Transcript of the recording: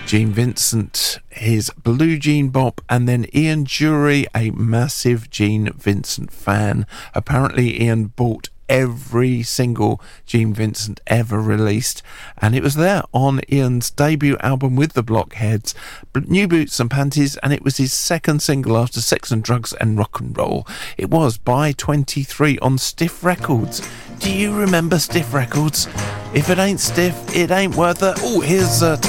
Gene Vincent, his Blue Jean Bop, and then Ian Dury, a massive Gene Vincent fan. Apparently Ian bought every single Gene Vincent ever released, and it was there on Ian's debut album with the Blockheads, New Boots and Panties, and it was his second single after Sex and Drugs and Rock and Roll. It was by 23 on Stiff Records. Do you remember Stiff Records? If it ain't stiff, it ain't worth it. Oh, here's